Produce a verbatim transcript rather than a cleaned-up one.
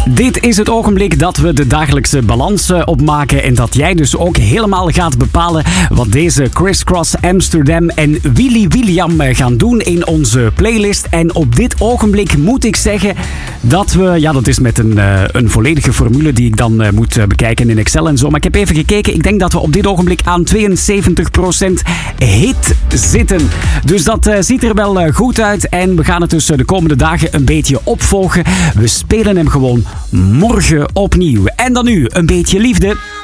Dit is het ogenblik dat we de dagelijkse balans opmaken en dat jij dus ook helemaal gaat bepalen wat deze Criss Cross Amsterdam en Willy William gaan doen in onze playlist. En op dit ogenblik moet ik zeggen dat we, ja dat is met een, uh, een volledige formule die ik dan uh, moet uh, bekijken in Excel en zo. Maar ik heb even gekeken, ik denk dat we op dit ogenblik aan tweeënzeventig procent hit zitten. Dus dat uh, ziet er wel uh, goed uit en we gaan het dus uh, de komende dagen een beetje opvolgen. We spelen hem gewoon morgen opnieuw. En dan nu een beetje liefde.